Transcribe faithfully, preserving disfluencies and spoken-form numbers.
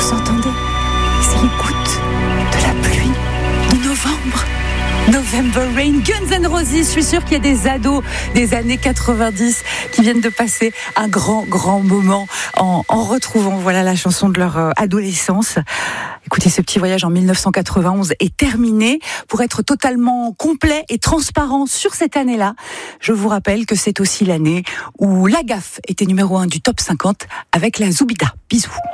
Vous entendez? C'est les gouttes de la pluie de novembre. November Rain, Guns N' Roses. Je suis sûre qu'il y a des ados des années quatre-vingt-dix qui viennent de passer un grand, grand moment en, en retrouvant voilà, la chanson de leur euh, adolescence. Écoutez, ce petit voyage en dix-neuf cent quatre-vingt-onze est terminé. Pour être totalement complet et transparent sur cette année-là, je vous rappelle que c'est aussi l'année où La Gaffe était numéro un du top cinquante avec la Zoubida. Bisous.